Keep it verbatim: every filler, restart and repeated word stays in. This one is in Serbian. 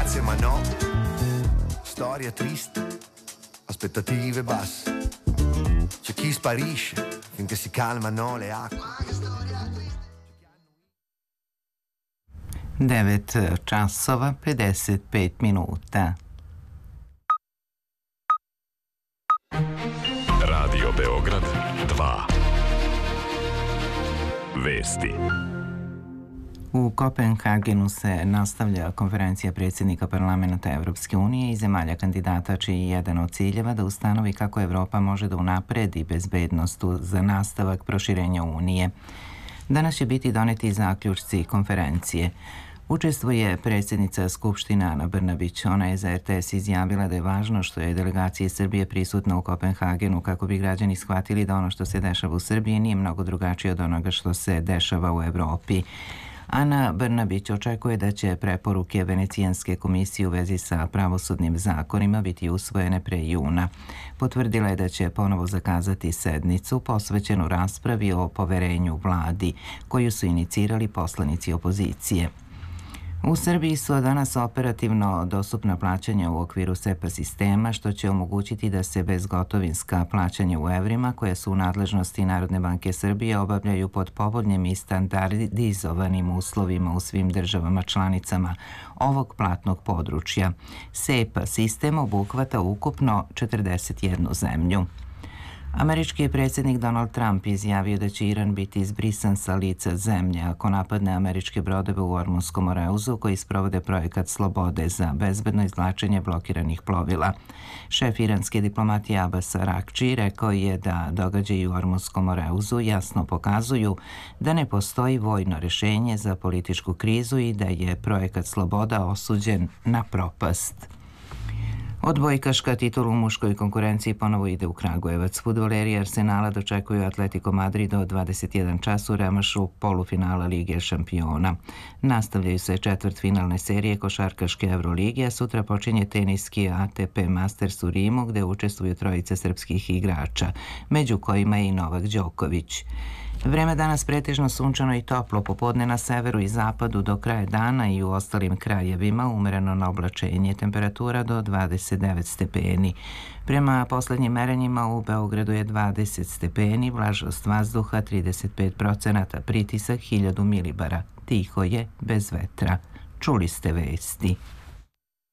notizie ma no, storia triste, aspettative basse, c'è chi sparisce finché si calmano le acque. devet časova pedeset pet minuta. Radio Beograd dva. Vesti. U Kopenhagenu se nastavlja konferencija predsjednika parlamenta Evropske unije i zemalja kandidata, čiji je jedan od ciljeva da ustanovi kako Evropa može da unapredi bezbednost za nastavak proširenja Unije. Danas će biti doneti zaključci konferencije. Učestvuje predsjednica Skupštine Ana Brnabić. Ona je za er te es izjavila da je važno što je delegacija Srbije prisutna u Kopenhagenu kako bi građani shvatili da ono što se dešava u Srbiji nije mnogo drugačije od onoga što se dešava u Evropi. Ana Brnabić očekuje da će preporuke Venecijanske komisije u vezi sa pravosudnim zakonima biti usvojene pre juna. Potvrdila je da će ponovo zakazati sednicu posvećenu raspravi o poverenju vladi, koju su inicirali poslanici opozicije. U Srbiji su danas operativno dostupna plaćanja u okviru SEPA sistema, što će omogućiti da se bezgotovinska plaćanja u evrima, koje su u nadležnosti Narodne banke Srbije, obavljaju pod povoljnim i standardizovanim uslovima u svim državama članicama ovog platnog područja. SEPA sistem obuhvata ukupno četrdeset jednu zemlju. Američki predsjednik Donald Trump izjavio da će Iran biti izbrisan sa lica zemlje ako napadne američke brodove u Ormunskom Moreuzu koji sprovode projekat slobode za bezbedno izvlačenje blokiranih plovila. Šef iranske diplomatije Abbas Araghči rekao je da događaji u Ormunskom Moreuzu jasno pokazuju da ne postoji vojno rješenje za političku krizu i da je projekat sloboda osuđen na propast. Odbojkaška titula u muškoj konkurenciji ponovo ide u Kragujevac. Fudbaleri Arsenala dočekuju Atletico Madrid do dvadeset jedan čas u revanšu polufinala Lige šampiona. Nastavljaju se četvrtfinalne serije košarkaške Evrolige, a sutra počinje teniski A T P Masters u Rimu gde učestvuju trojice srpskih igrača, među kojima je i Novak Đoković. Vreme danas pretežno sunčano i toplo, popodne na severu i zapadu do kraja dana i u ostalim krajevima umereno na oblačenje, temperatura do dvadeset devet stepeni. Prema poslednjim merenjima u Beogradu je dvadeset stepeni, vlažnost vazduha trideset pet procenata, pritisak hiljadu milibara. Tiho je, bez vetra. Čuli ste vesti.